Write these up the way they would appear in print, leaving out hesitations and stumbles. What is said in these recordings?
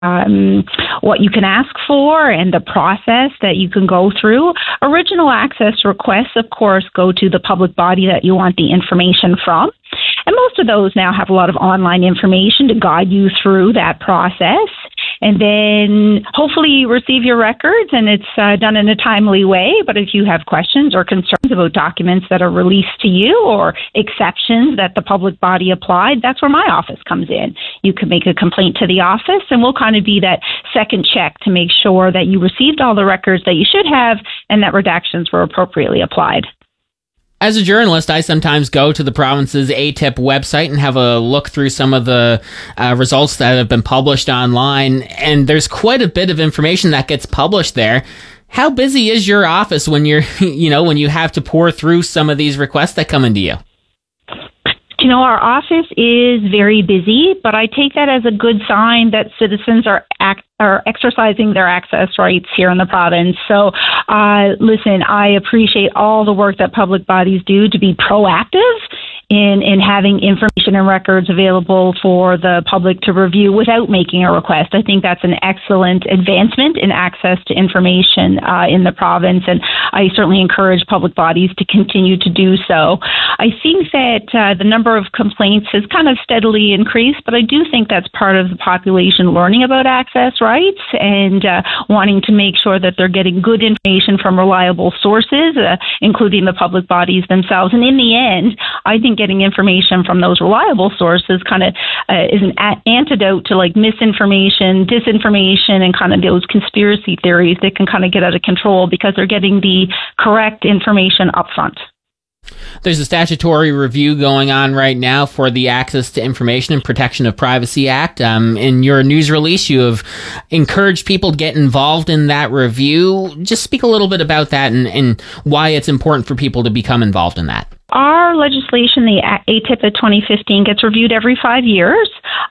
what you can ask for and the process that you can go through. Original access requests, of course, go to the public body that you want the information from. And most of those now have a lot of online information to guide you through that process. And then hopefully you receive your records and it's done in a timely way. But if you have questions or concerns about documents that are released to you or exceptions that the public body applied, that's where my office comes in. You can make a complaint to the office and we'll kind of be that second check to make sure that you received all the records that you should have and that redactions were appropriately applied. As a journalist, I sometimes go to the province's ATIP website and have a look through some of the results that have been published online, and there's quite a bit of information that gets published there. How busy is your office when you're, when you have to pour through some of these requests that come into you? Our office is very busy, but I take that as a good sign that citizens are exercising their access rights here in the province. So, listen, I appreciate all the work that public bodies do to be proactive in having information and records available for the public to review without making a request. I think that's an excellent advancement in access to information in the province, and I certainly encourage public bodies to continue to do so. I think that the number of complaints has kind of steadily increased, but I do think that's part of the population learning about access rights and wanting to make sure that they're getting good information from reliable sources, including the public bodies themselves. And in the end, I think getting information from those reliable sources kind of is an antidote to like misinformation, disinformation, and kind of those conspiracy theories that can kind of get out of control because they're getting the correct information up front. There's a statutory review going on right now for the Access to Information and Protection of Privacy Act. In your news release, you have encouraged people to get involved in that review. Just speak a little bit about that and why it's important for people to become involved in that. Our legislation, the ATIP of 2015, gets reviewed every 5 years.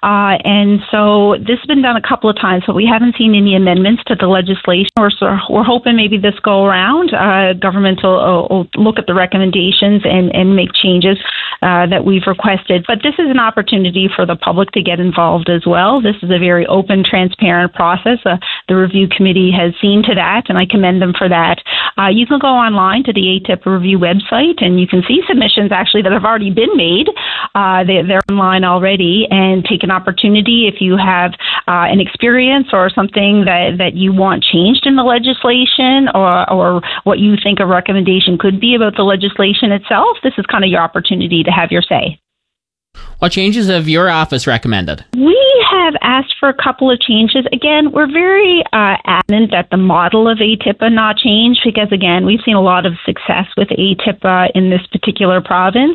And so this has been done a couple of times, but we haven't seen any amendments to the legislation. We're hoping maybe this go around, government will look at the recommendations and make changes that we've requested. But this is an opportunity for the public to get involved as well. This is a very open, transparent process. The review committee has seen to that, and I commend them for that. You can go online to the ATIP review website, and you can see submissions actually that have already been made. They're online already, and take an opportunity if you have an experience or something that you want changed in the legislation or what you think a recommendation could be about the legislation itself. This is kind of your opportunity to have your say. What changes have your office recommended? We have asked for a couple of changes. Again, we're very adamant that the model of ATIPA not change because, again, we've seen a lot of success with ATIPA in this particular province.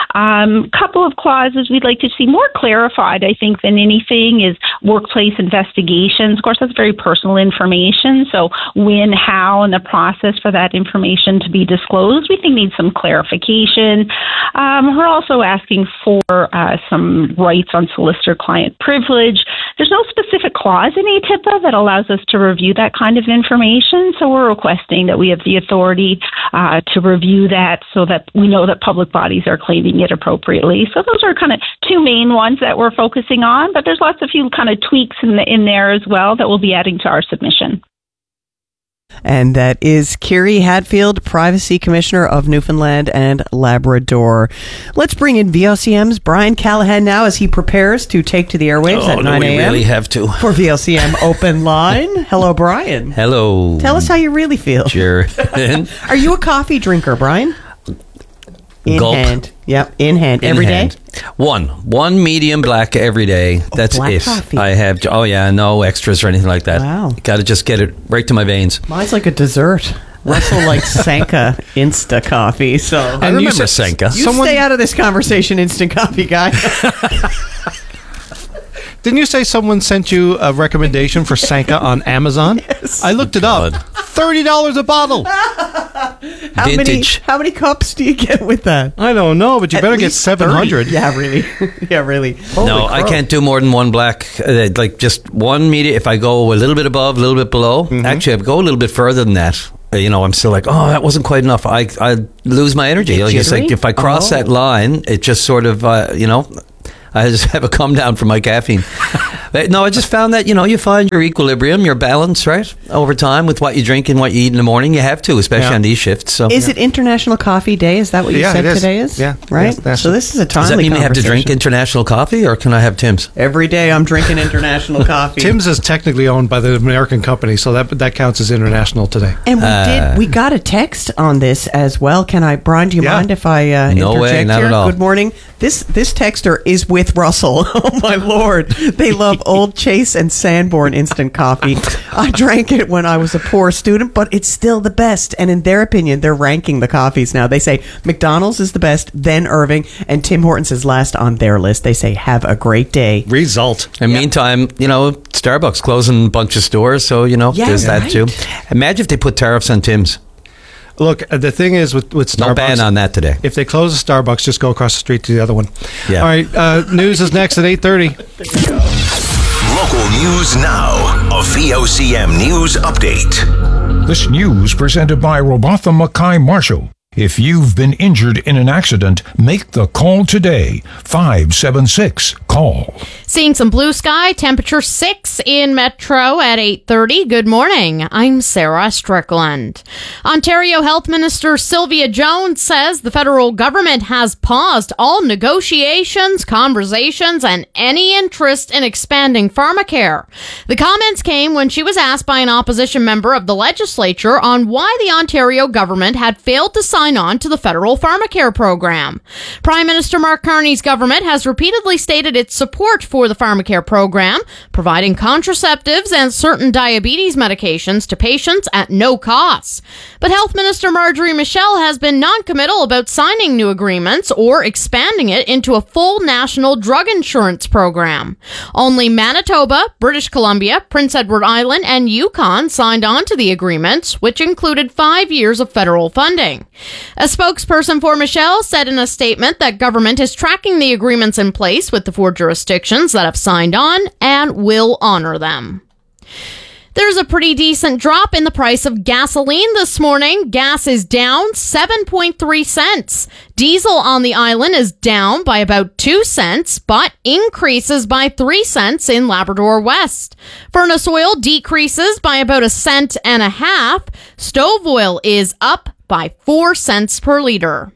Couple of clauses we'd like to see more clarified, I think, than anything is workplace investigations. Of course, that's very personal information. So when, how, and the process for that information to be disclosed, we think needs some clarification. We're also asking for some rights on solicitor-client privilege. There's no specific clause in ATIPA that allows us to review that kind of information, so we're requesting that we have the authority to review that so that we know that public bodies are claiming it appropriately. So those are kind of two main ones that we're focusing on, but there's lots of few kind of tweaks in there as well that we'll be adding to our submission. And that is Kiri Hadfield, Privacy Commissioner of Newfoundland and Labrador. Let's bring in VOCM's Brian Callahan now as he prepares to take to the airwaves at 9 a.m. We really have to. For VOCM Open Line. Hello, Brian. Hello. Tell us how you really feel. Sure. Are you a coffee drinker, Brian? In Gulp. hand. Yep, in hand. Every day? One medium black every day. That's black it. coffee. I have, no extras or anything like that. Wow. Got to just get it right to my veins. Mine's like a dessert. Russell likes Sanka Insta Coffee. So I remember Sanka. You stay out of this conversation, instant coffee guy. Didn't you say someone sent you a recommendation for Sanka on Amazon? Yes. I looked it up. $30 a bottle. Vintage. How many cups do you get with that? I don't know, but you better get 700. 30. Yeah, really. Yeah, really. No, I can't do more than one black. Like just one medium. If I go a little bit above, a little bit below. Actually, I go a little bit further than that. I'm still like, that wasn't quite enough. I lose my energy. It's like if I cross that line, it just sort of, I just have a come down from my caffeine. No, I just found that, you find your equilibrium, your balance, right? Over time with what you drink and what you eat in the morning. You have to, especially on these shifts. So Is it International Coffee Day? Is that what you said today is? Yeah. Right? Yes, so this is a timely does that mean we have to drink conversation. international coffee, or can I have Tim's? Every day I'm drinking international coffee. Tim's is technically owned by the American company, so that counts as international today. And we got a text on this as well. Brian, do you mind if I No interject way, not here? at all. Good morning. This texter is with Russell. Oh, my Lord. They love Old Chase and Sanborn instant coffee. I drank it when I was a poor student, but it's still the best. And in their opinion, they're ranking the coffees now. They say McDonald's is the best, then Irving, and Tim Hortons is last on their list. They say, have a great day. Result. In the meantime, Starbucks closing a bunch of stores, so, there's that too. Imagine if they put tariffs on Tim's. Look, the thing is with Starbucks... No ban on that today. If they close a Starbucks, just go across the street to the other one. Yeah. All right, news is next at 8:30. Local news now. A VOCM news update. This news presented by Robatha Mackay Marshall. If you've been injured in an accident, make the call today. 576-CALL. Seeing some blue sky, temperature 6 in Metro at 8:30. Good morning. I'm Sarah Strickland. Ontario Health Minister Sylvia Jones says the federal government has paused all negotiations, conversations, and any interest in expanding pharmacare. The comments came when she was asked by an opposition member of the legislature on why the Ontario government had failed to sign on to the federal pharmacare program. Prime Minister Mark Carney's government has repeatedly stated its support for the pharmacare program, providing contraceptives and certain diabetes medications to patients at no cost. But Health Minister Marjorie Michel has been non-committal about signing new agreements or expanding it into a full national drug insurance program. Only Manitoba, British Columbia, Prince Edward Island, and Yukon signed on to the agreements, which included 5 years of federal funding. A spokesperson for Michelle said in a statement that government is tracking the agreements in place with the 4 jurisdictions that have signed on and will honor them. There's a pretty decent drop in the price of gasoline this morning. Gas is down 7.3 cents. Diesel on the island is down by about 2 cents, but increases by 3 cents in Labrador West. Furnace oil decreases by about 1.5 cents. Stove oil is up by 4 cents per liter.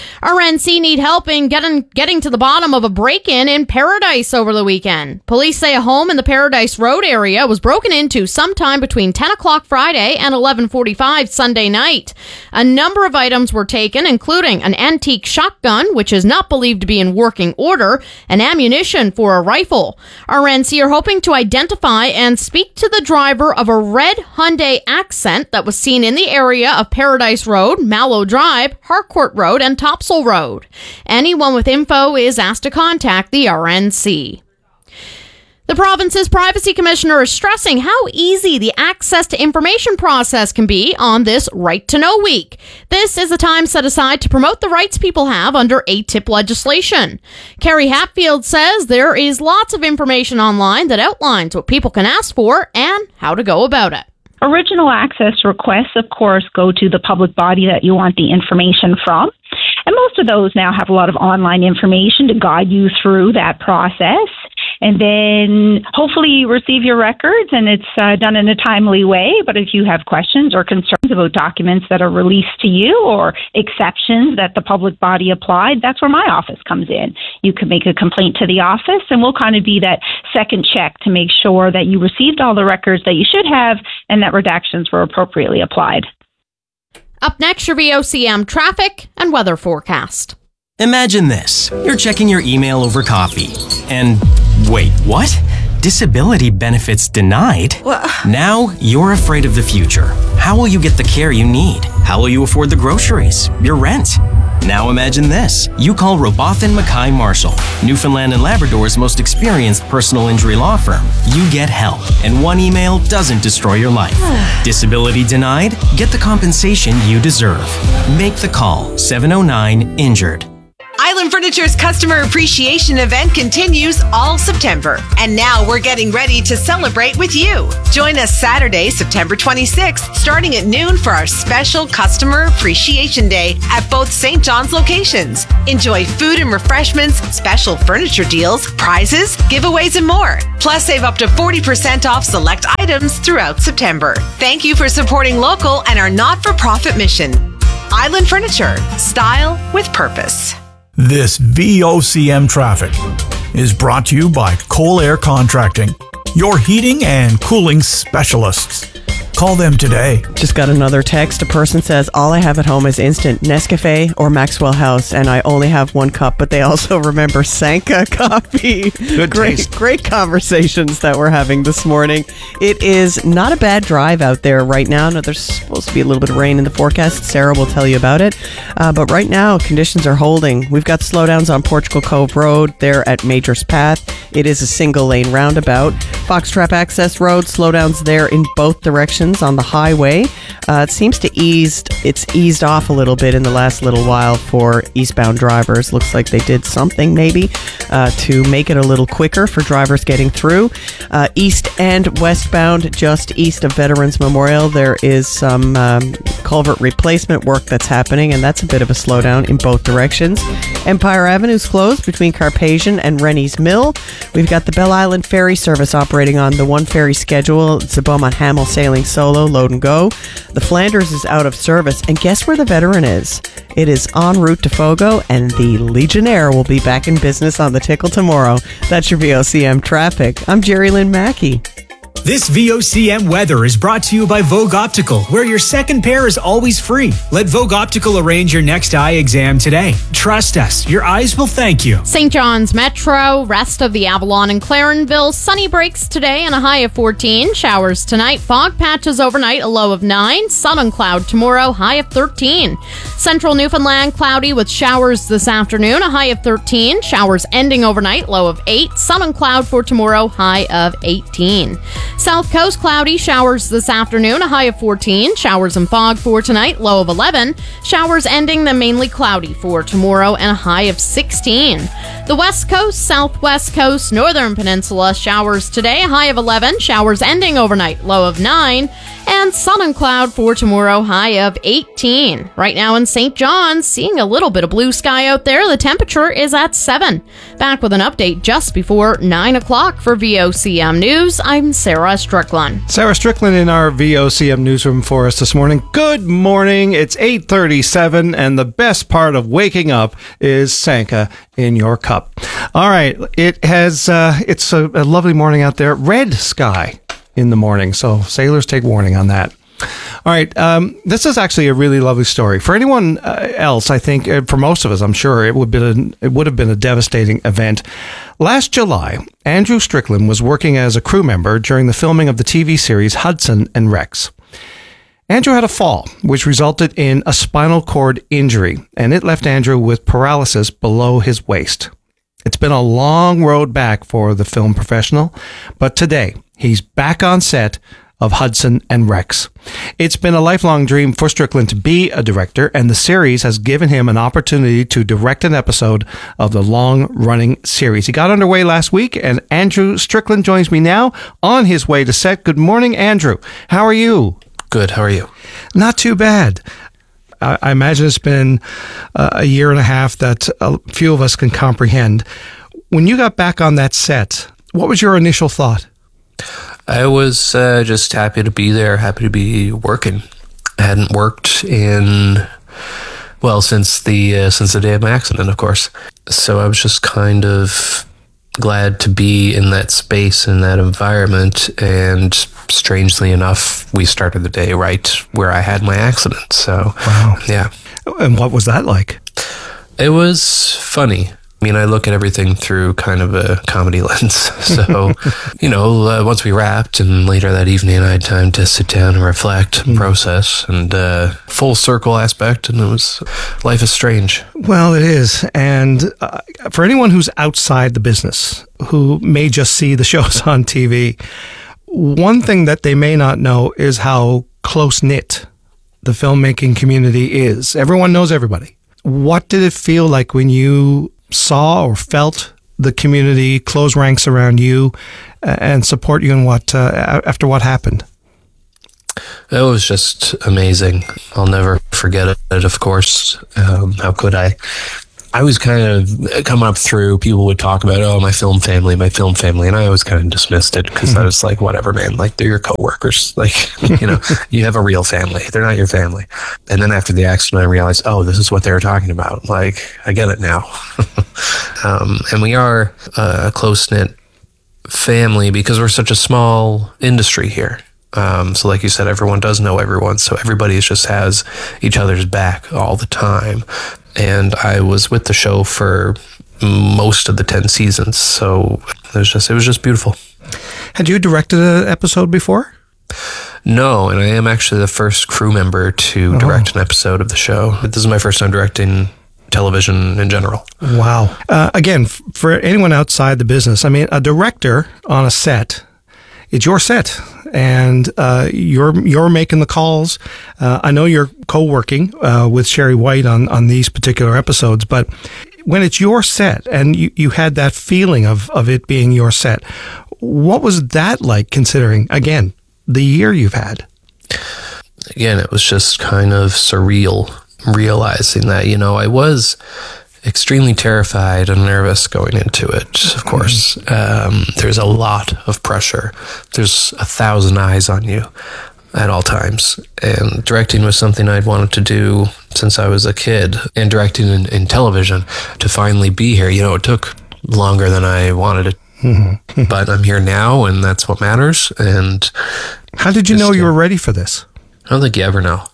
RNC need help in getting to the bottom of a break-in in Paradise over the weekend. Police say a home in the Paradise Road area was broken into sometime between 10 o'clock Friday and 11:45 Sunday night. A number of items were taken, including an antique shotgun, which is not believed to be in working order, and ammunition for a rifle. RNC are hoping to identify and speak to the driver of a red Hyundai Accent that was seen in the area of Paradise Road, Mallow Drive, Harcourt Road, and Topsail Road. Anyone with info is asked to contact the RNC. The province's privacy commissioner is stressing how easy the access to information process can be on this Right to Know Week. This is a time set aside to promote the rights people have under ATIP legislation. Carrie Hatfield says there is lots of information online that outlines what people can ask for and how to go about it. Original access requests, of course, go to the public body that you want the information from. And most of those now have a lot of online information to guide you through that process. And then hopefully you receive your records and it's done in a timely way. But if you have questions or concerns about documents that are released to you or exceptions that the public body applied, that's where my office comes in. You can make a complaint to the office and we'll kind of be that second check to make sure that you received all the records that you should have and that redactions were appropriately applied. Up next, your VOCM traffic and weather forecast. Imagine this. You're checking your email over coffee. And wait, what? Disability benefits denied? Now you're afraid of the future. How will you get the care you need? How will you afford the groceries? Your rent? Now imagine this. You call Robatha Mackay Marshall, Newfoundland and Labrador's most experienced personal injury law firm. You get help, and one email doesn't destroy your life. Disability denied? Get the compensation you deserve. Make the call. 709-INJURED. Island Furniture's Customer Appreciation Event continues all September. And now we're getting ready to celebrate with you. Join us Saturday, September 26th, starting at noon for our special Customer Appreciation Day at both St. John's locations. Enjoy food and refreshments, special furniture deals, prizes, giveaways, and more. Plus, save up to 40% off select items throughout September. Thank you for supporting local and our not-for-profit mission. Island Furniture. Style with purpose. This VOCM traffic is brought to you by Cole Air Contracting, your heating and cooling specialists. Call them today. Just got another text. A person says, all I have at home is instant Nescafe or Maxwell House, and I only have one cup, but they also remember Sanka coffee. Good taste. Great conversations that we're having this morning. It is not a bad drive out there right now. No, there's supposed to be a little bit of rain in the forecast. Sarah will tell you about it. But right now, conditions are holding. We've got slowdowns on Portugal Cove Road there at Major's Path. It is a single lane roundabout. Foxtrap Access Road, slowdowns there in both directions on the highway. It seems to eased off a little bit in the last little while for eastbound drivers. Looks like they did something maybe to make it a little quicker for drivers getting through. East and westbound, just east of Veterans Memorial, there is some culvert replacement work that's happening, and that's a bit of a slowdown in both directions. Empire Avenue is closed between Carpathian and Rennie's Mill. We've got the Bell Island Ferry service operating on the one ferry schedule. It's the Beaumont Hamel Sailing Solo, load and go. The Flanders is out of service, and guess where the Veteran is? It is en route to Fogo, and the Legionnaire will be back in business on the Tickle tomorrow. That's your VOCM traffic. I'm Jerry Lynn Mackey. This VOCM weather is brought to you by Vogue Optical, where your second pair is always free. Let Vogue Optical arrange your next eye exam today. Trust us, your eyes will thank you. St. John's Metro, rest of the Avalon and Clarenville, sunny breaks today and a high of 14. Showers tonight, fog patches overnight, a low of 9. Sun and cloud tomorrow, high of 13. Central Newfoundland, cloudy with showers this afternoon, a high of 13. Showers ending overnight, low of 8. Sun and cloud for tomorrow, high of 18. South Coast, cloudy, showers this afternoon, a high of 14. Showers and fog for tonight, low of 11. Showers ending, then mainly cloudy for tomorrow, and a high of 16. The West Coast, Southwest Coast, Northern Peninsula, showers today, a high of 11. Showers ending overnight, low of 9. And sun and cloud for tomorrow, high of 18. Right now in St. John's, seeing a little bit of blue sky out there. The temperature is at 7. Back with an update just before 9 o'clock for VOCM News. I'm Sarah Strickland. Sarah Strickland in our VOCM newsroom for us this morning. Good morning. It's 8:37, and the best part of waking up is Sanka in your cup. All right. It's a lovely morning out there. Red sky in the morning, so sailors take warning on that. All right, this is actually a really lovely story. For anyone else, I think, for most of us, I'm sure, it would have been a devastating event. Last July, Andrew Strickland was working as a crew member during the filming of the TV series Hudson and Rex. Andrew had a fall, which resulted in a spinal cord injury, and it left Andrew with paralysis below his waist. It's been a long road back for the film professional, but today he's back on set of Hudson and Rex. It's been a lifelong dream for Strickland to be a director, and the series has given him an opportunity to direct an episode of the long-running series. He got underway last week, and Andrew Strickland joins me now on his way to set. Good morning, Andrew. How are you? Good. How are you? Not too bad. I imagine it's been a year and a half that a few of us can comprehend. When you got back on that set, what was your initial thought? I was just happy to be there, happy to be working. I hadn't worked since the day of my accident, of course. So I was just kind of glad to be in that space, in that environment, and strangely enough, we started the day right where I had my accident. So, wow. Yeah. And what was that like? It was funny. I mean, I look at everything through kind of a comedy lens. So, once we wrapped and later that evening, I had time to sit down and reflect and process, and full circle aspect, and life is strange. Well, it is. And for anyone who's outside the business, who may just see the shows on TV, one thing that they may not know is how close-knit the filmmaking community is. Everyone knows everybody. What did it feel like when you saw or felt the community close ranks around you and support you in after what happened? It was just amazing. I'll never forget it, of course. How could I? I was kind of coming up through, people would talk about, my film family, and I always kind of dismissed it because I was like, whatever, man, like, they're your coworkers. Like, you have a real family. They're not your family. And then after the accident, I realized, this is what they were talking about. Like, I get it now. And we are a close-knit family because we're such a small industry here. So like you said, everyone does know everyone. So everybody just has each other's back all the time. And I was with the show for most of the 10 seasons. So it was just beautiful. Had you directed an episode before? No, and I am actually the first crew member to direct an episode of the show. This is my first time directing television in general. Wow. Again, for anyone outside the business, I mean, a director on a set, it's your set, and you're making the calls. I know you're co-working with Sherry White on these particular episodes, but when it's your set and you had that feeling of it being your set, what was that like, considering, again, the year you've had? Again, it was just kind of surreal realizing that, I was extremely terrified and nervous going into it, of course. There's a lot of pressure. There's 1,000 eyes on you at all times. And directing was something I'd wanted to do since I was a kid. And directing in television, to finally be here, it took longer than I wanted it. But I'm here now, and that's what matters. And how did you know you were ready for this? I don't think you ever know.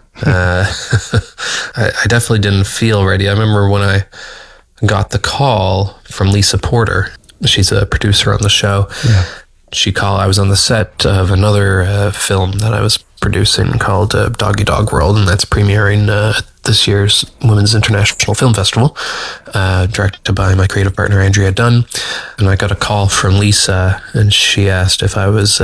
I definitely didn't feel ready. I remember when I got the call from Lisa Porter. She's a producer on the show. Yeah. I was on the set of another film that I was producing called Doggy Dog World, and that's premiering this year's Women's International Film Festival, directed by my creative partner, Andrea Dunn. And I got a call from Lisa, and she asked if I was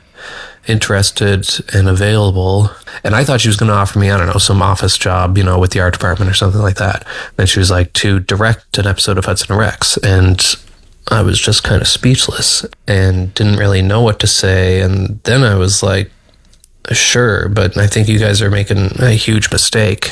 interested and available. And I thought she was going to offer me, some office job, with the art department or something like that. And she was like, to direct an episode of Hudson and Rex. And I was just kind of speechless and didn't really know what to say. And then I was like, sure, but I think you guys are making a huge mistake,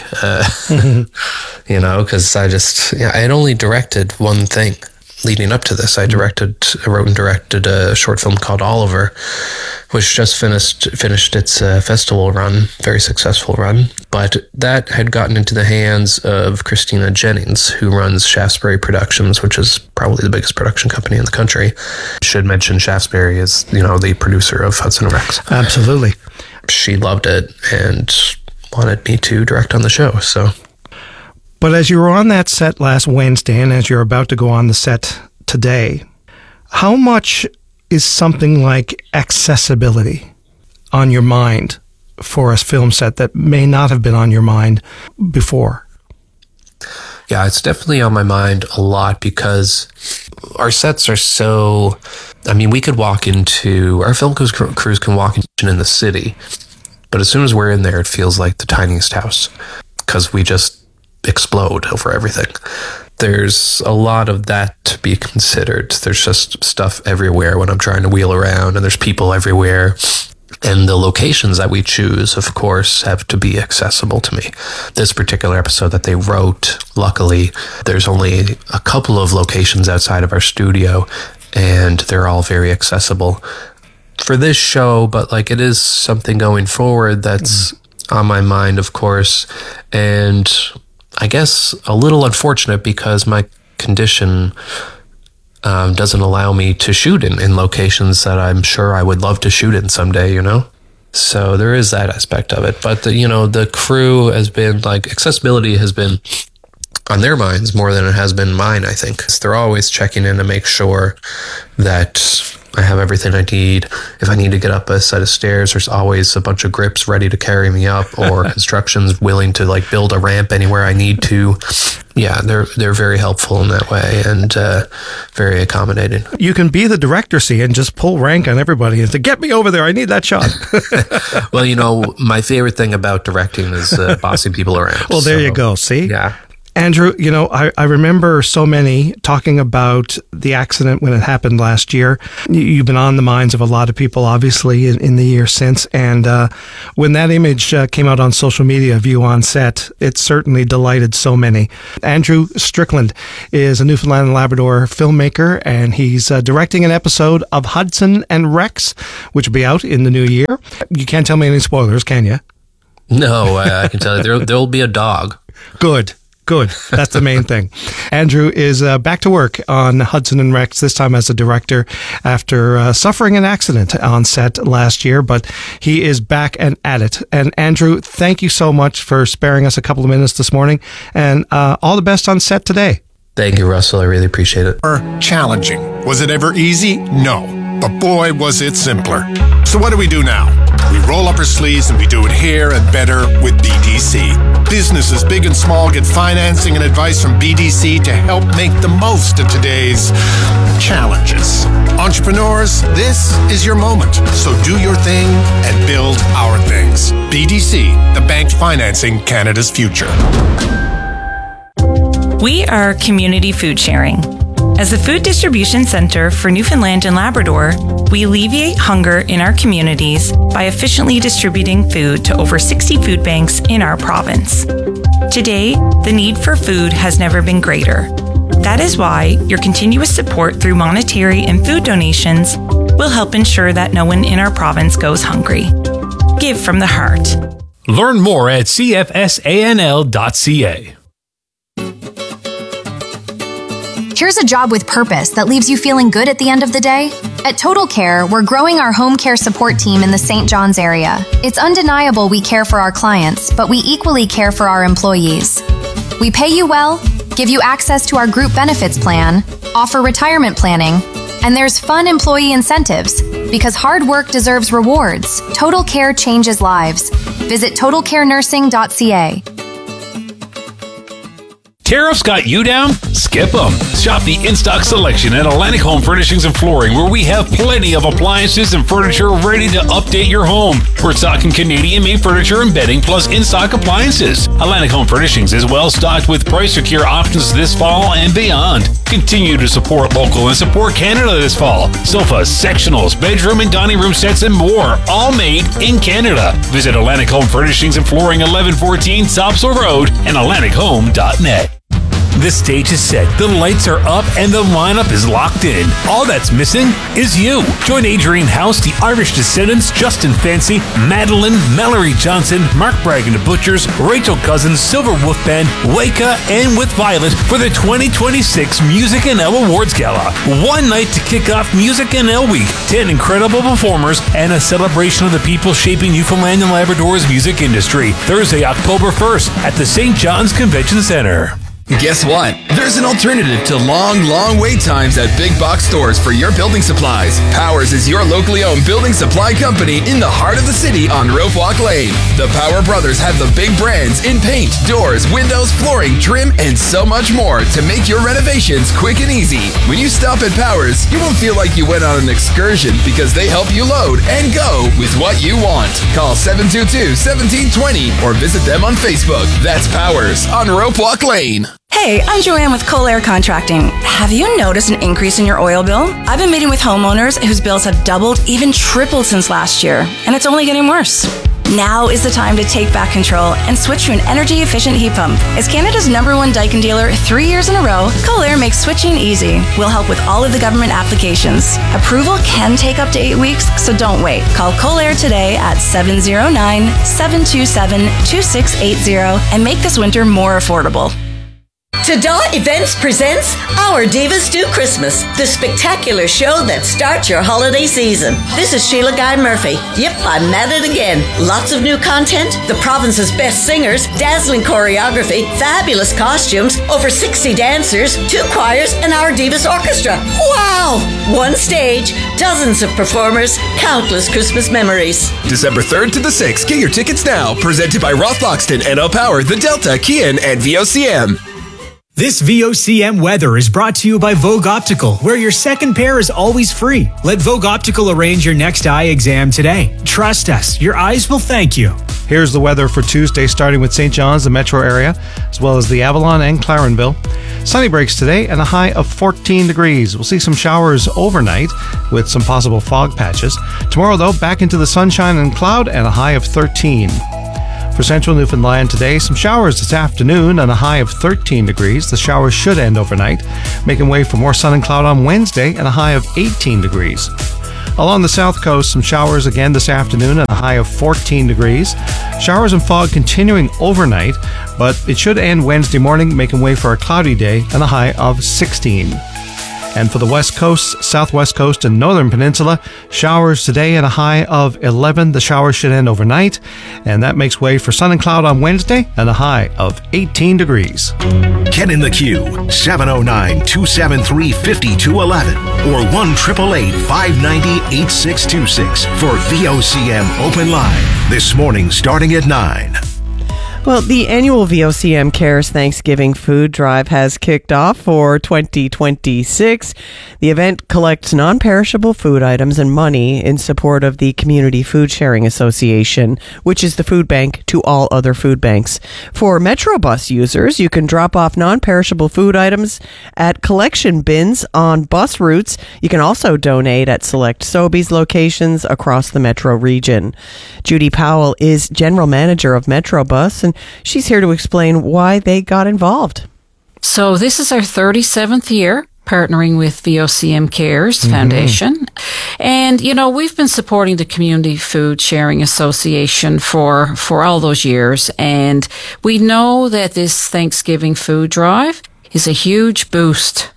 because I had only directed one thing leading up to this. I wrote and directed a short film called Oliver, which just finished its festival run, very successful run. But that had gotten into the hands of Christina Jennings, who runs Shaftesbury Productions, which is probably the biggest production company in the country. Should mention Shaftesbury is, the producer of Hudson and Rex. Absolutely. She loved it and wanted me to direct on the show, so... But as you were on that set last Wednesday, and as you're about to go on the set today, how much is something like accessibility on your mind for a film set that may not have been on your mind before? Yeah, it's definitely on my mind a lot because our sets are so... we could walk into... Our film crews can walk in the city, but as soon as we're in there, it feels like the tiniest house because we just explode over everything. There's a lot of that to be considered. There's just stuff everywhere when I'm trying to wheel around, and there's people everywhere. And the locations that we choose, of course, have to be accessible to me. This particular episode that they wrote, luckily, there's only a couple of locations outside of our studio, and they're all very accessible for this show, but it is something going forward that's on my mind, of course. And I guess a little unfortunate because my condition doesn't allow me to shoot in locations that I'm sure I would love to shoot in someday, So there is that aspect of it. But, the crew has been, accessibility has been on their minds more than it has been mine, I think. They're always checking in to make sure that I have everything I need. If I need to get up a set of stairs, there's always a bunch of grips ready to carry me up, or constructions willing to build a ramp anywhere I need to. Yeah, they're very helpful in that way and very accommodating. You can be the director, and just pull rank on everybody and say, "Get me over there! I need that shot." Well, my favorite thing about directing is bossing people around. Well, there you go. See, yeah. Andrew, I remember so many talking about the accident when it happened last year. You've been on the minds of a lot of people, obviously, in the year since. And when that image came out on social media of you on set, it certainly delighted so many. Andrew Strickland is a Newfoundland and Labrador filmmaker, and he's directing an episode of Hudson and Rex, which will be out in the new year. You can't tell me any spoilers, can you? No, I can tell you there'll be a dog. Good. That's the main thing. Andrew is back to work on Hudson and Rex, this time as a director after suffering an accident on set last year, but he is back and at it. And Andrew, thank you so much for sparing us a couple of minutes this morning, and all the best on set today. Thank you, Russell. I really appreciate it. Challenging. Was it ever easy? No. But boy, was it simpler. So what do we do now? We roll up our sleeves and we do it here and better with BDC. Businesses big and small get financing and advice from BDC to help make the most of today's challenges. Entrepreneurs, this is your moment. So do your thing and build our things. BDC, the bank financing Canada's future. We are Community Food Sharing. As a food distribution center for Newfoundland and Labrador, we alleviate hunger in our communities by efficiently distributing food to over 60 food banks in our province. Today, the need for food has never been greater. That is why your continuous support through monetary and food donations will help ensure that no one in our province goes hungry. Give from the heart. Learn more at cfsanl.ca. Here's a job with purpose that leaves you feeling good at the end of the day. At Total Care, we're growing our home care support team in the St. John's area. It's undeniable we care for our clients, but we equally care for our employees. We pay you well, give you access to our group benefits plan, offer retirement planning, and there's fun employee incentives. Because hard work deserves rewards, Total Care changes lives. Visit totalcarenursing.ca. Tariffs got you down? Skip them. Shop the in-stock selection at Atlantic Home Furnishings and Flooring, where we have plenty of appliances and furniture ready to update your home. We're stocking Canadian-made furniture and bedding, plus in-stock appliances. Atlantic Home Furnishings is well-stocked with price-secure options this fall and beyond. Continue to support local and support Canada this fall. Sofas, sectionals, bedroom and dining room sets, and more, all made in Canada. Visit Atlantic Home Furnishings and Flooring, 1114 Sopsell Road, and AtlanticHome.net. The stage is set, the lights are up, and the lineup is locked in. All that's missing is you. Join Adrienne House, the Irish Descendants, Justin Fancy, Madeline, Mallory Johnson, Mark Bragg and the Butchers, Rachel Cousins, Silver Wolf Band, Waka, and With Violet for the 2026 Music NL Awards Gala. One night to kick off Music NL Week, 10 incredible performers, and a celebration of the people shaping Newfoundland and Labrador's music industry. Thursday, October 1st at the St. John's Convention Center. Guess what? There's an alternative to long wait times at big box stores for your building supplies. Powers is your locally owned building supply company in the heart of the city on Rope Walk Lane. The Power Brothers have the big brands in paint, doors, windows, flooring, trim, and so much more to make your renovations quick and easy. When you stop at Powers, you won't feel like you went on an excursion because they help you load and go with what you want. Call 722-1720 or visit them on Facebook. That's Powers on Rope Walk Lane. Hey, I'm Joanne with Colair Contracting. Have you noticed an increase in your oil bill? I've been meeting with homeowners whose bills have doubled, even tripled since last year, and it's only getting worse. Now is the time to take back control and switch to an energy-efficient heat pump. As Canada's #1 Daikin dealer 3 years in a row, Colair makes switching easy. We'll help with all of the government applications. Approval can take up to 8 weeks, so don't wait. Call Colair today at 709-727-2680 and make this winter more affordable. Tada Events presents Our Divas Do Christmas, the spectacular show that starts your holiday season. This is Sheila Guy Murphy. Yep, I'm at it again. Lots of new content, the province's best singers, dazzling choreography, fabulous costumes, over 60 dancers, 2 choirs, and Our Divas Orchestra. Wow! 1 stage, dozens of performers, countless Christmas memories. December 3rd to the 6th. Get your tickets now. Presented by Roth Loxton, NL Power, The Delta, Kian, and VOCM. This VOCM weather is brought to you by Vogue Optical, where your second pair is always free. Let Vogue Optical arrange your next eye exam today. Trust us, your eyes will thank you. Here's the weather for Tuesday, starting with St. John's, the metro area, as well as the Avalon and Clarenville. Sunny breaks today and a high of 14 degrees. We'll see some showers overnight with some possible fog patches. Tomorrow, though, back into the sunshine and cloud and a high of 13. For central Newfoundland today, some showers this afternoon and a high of 13 degrees. The showers should end overnight, making way for more sun and cloud on Wednesday and a high of 18 degrees. Along the south coast, some showers again this afternoon and a high of 14 degrees. Showers and fog continuing overnight, but it should end Wednesday morning, making way for a cloudy day and a high of 16. And for the west coast, southwest coast, and northern peninsula, showers today and a high of 11. The showers should end overnight, and that makes way for sun and cloud on Wednesday and a high of 18 degrees. Get in the queue, 709-273-5211 or 1-888-590-8626 for VOCM Open Line. This morning starting at 9. Well, the annual VOCM Cares Thanksgiving Food Drive has kicked off for 2026. The event collects non-perishable food items and money in support of the Community Food Sharing Association, which is the food bank to all other food banks. For Metrobus users, you can drop off non-perishable food items at collection bins on bus routes. You can also donate at select Sobeys locations across the metro region. Judy Powell is General Manager of Metrobus, and she's here to explain why they got involved. So this is our 37th year partnering with VOCM Cares Foundation. And, you know, we've been supporting the Community Food Sharing Association for all those years. And we know that this Thanksgiving food drive is a huge boost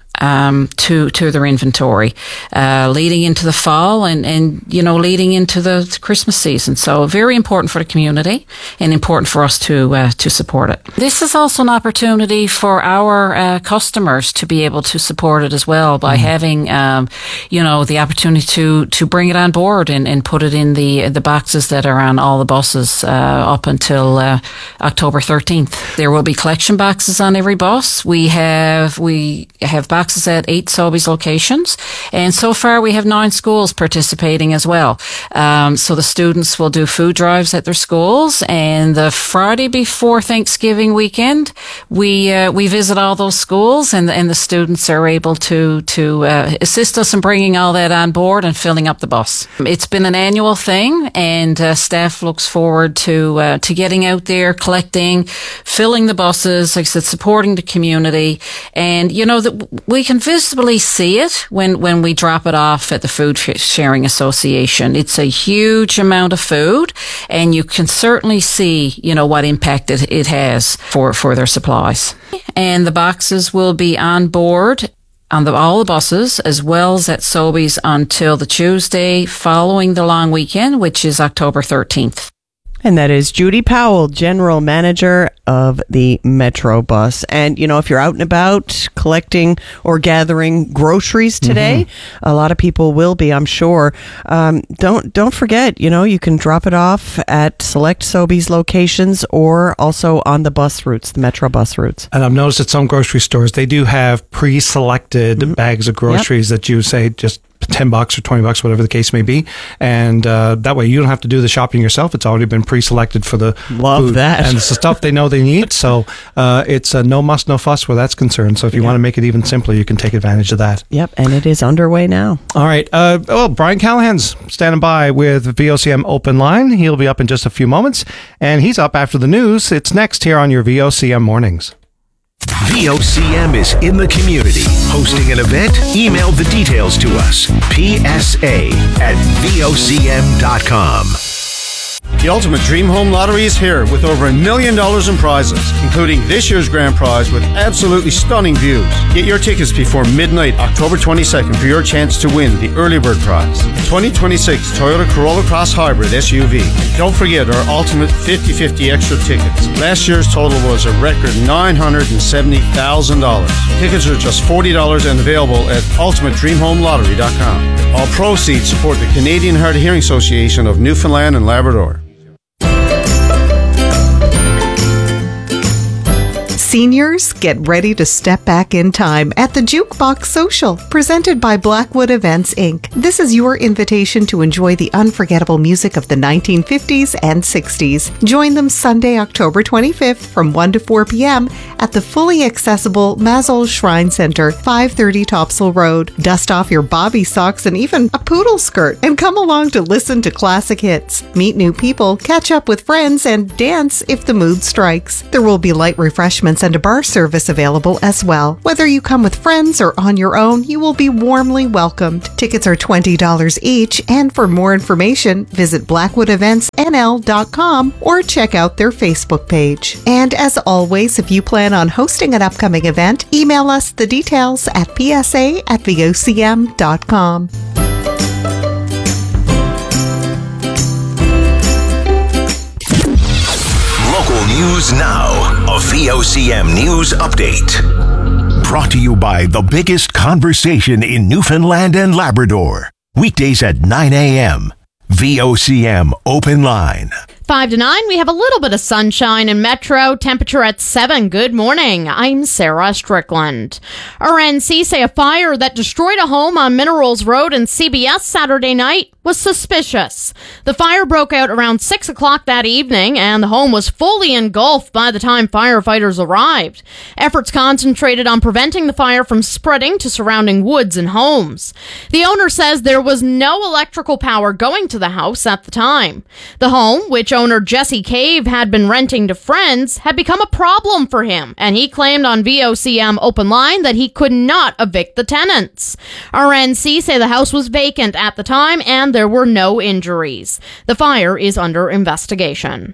to their inventory, leading into the fall and you know, leading into the Christmas season. So very important for the community and important for us to support it. This is also an opportunity for our customers to be able to support it as well by having, you know, the opportunity to bring it on board and put it in the boxes that are on all the buses up until October 13th. There will be collection boxes on every bus. We have boxes at 8 Sobeys locations, and so far we have 9 schools participating as well. So the students will do food drives at their schools, and the Friday before Thanksgiving weekend, we visit all those schools, and the students are able to assist us in bringing all that on board and filling up the bus. It's been an annual thing, and staff looks forward to getting out there, collecting, filling the buses, like I said, supporting the community, and you know that we can visibly see it when we drop it off at the Food Sharing Association. It's a huge amount of food, and you can certainly see, you know, what impact it has for their supplies. And the boxes will be on board on all the buses, as well as at Sobeys until the Tuesday following the long weekend, which is October 13th. And that is Judy Powell, General Manager of the Metrobus. And, you know, if you're out and about collecting or gathering groceries today, a lot of people will be, I'm sure. Don't forget, you know, you can drop it off at select Sobeys locations or also on the bus routes, the Metro bus routes. And I've noticed at some grocery stores, they do have pre-selected bags of groceries that you say just $10 or $20, whatever the case may be, and that way you don't have to do the shopping yourself. It's already been pre-selected for the food. That, and it's the stuff they know they need. So it's a no muss, no fuss where that's concerned. So if you want to make it even simpler, you can take advantage of that. Yep, and it is underway now. All right. Brian Callahan's standing by with VOCM Open Line. He'll be up in just a few moments, and he's up after the news. It's next here on your VOCM Mornings. VOCM is in the community. Hosting an event? Email the details to us. PSA@VOCM.com. The Ultimate Dream Home Lottery is here with over $1 million in prizes, including this year's grand prize with absolutely stunning views. Get your tickets before midnight, October 22nd, for your chance to win the early bird prize, 2026 Toyota Corolla Cross Hybrid SUV. Don't forget our Ultimate 50/50 extra tickets. Last year's total was a record $970,000. Tickets are just $40 and available at ultimatedreamhomelottery.com. All proceeds support the Canadian Hard of Hearing Association of Newfoundland and Labrador. Seniors, get ready to step back in time at the Jukebox Social, presented by Blackwood Events, Inc. This is your invitation to enjoy the unforgettable music of the 1950s and 60s. Join them Sunday, October 25th from 1 to 4 p.m. at the fully accessible Mazel Shrine Center, 530 Topsail Road. Dust off your bobby socks and even a poodle skirt and come along to listen to classic hits, meet new people, catch up with friends, and dance if the mood strikes. There will be light refreshments and a bar service available as well. Whether you come with friends or on your own, you will be warmly welcomed. Tickets are $20 each, and for more information, visit BlackwoodEventsNL.com or check out their Facebook page. And as always, if you plan on hosting an upcoming event, email us the details at psa@vocm.com. Local news now. A VOCM news update. Brought to you by the biggest conversation in Newfoundland and Labrador. Weekdays at 9 a.m. VOCM Open Line. 5 to 9, we have a little bit of sunshine in Metro. Temperature at 7. Good morning. I'm Sarah Strickland. RNC say a fire that destroyed a home on Minerals Road in CBS Saturday night was suspicious. The fire broke out around 6 o'clock that evening, and the home was fully engulfed by the time firefighters arrived. Efforts concentrated on preventing the fire from spreading to surrounding woods and homes. The owner says there was no electrical power going to the house at the time. The home, which owner Jesse Cave had been renting to friends, had become a problem for him, and he claimed on VOCM Open Line that he could not evict the tenants. RNC say the house was vacant at the time and there were no injuries. The fire is under investigation.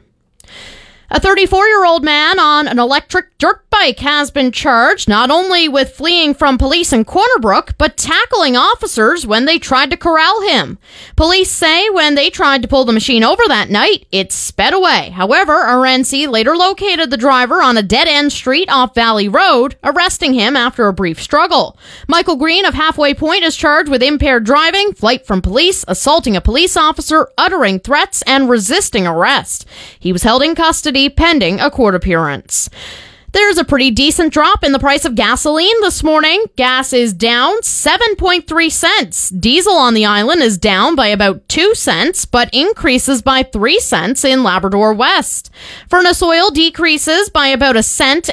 A 34-year-old man on an electric dirt bike has been charged not only with fleeing from police in Corner Brook, but tackling officers when they tried to corral him. Police say when they tried to pull the machine over that night, it sped away. However, RNC later located the driver on a dead-end street off Valley Road, arresting him after a brief struggle. Michael Green of Halfway Point is charged with impaired driving, flight from police, assaulting a police officer, uttering threats, and resisting arrest. He was held in custody pending a court appearance. There's a pretty decent drop in the price of gasoline this morning. Gas is down 7.3 cents. Diesel on the island is down by about 2 cents, but increases by 3 cents in Labrador West. Furnace oil decreases by about 1.5 cents.